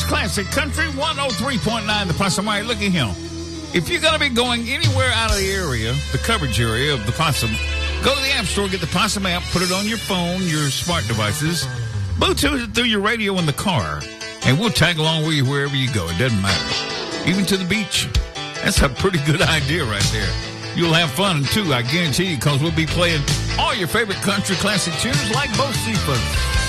Classic Country 103.9, the Possum. All right, look at him. If you're going to be going anywhere out of the area, the coverage area of the Possum, go to the App Store, get the Possum app, put it on your phone, your smart devices, Bluetooth it through your radio in the car, and we'll tag along with you wherever you go. It doesn't matter. Even to the beach. That's a pretty good idea right there. You'll have fun, too, I guarantee you, because we'll be playing all your favorite country classic tunes like most seafood.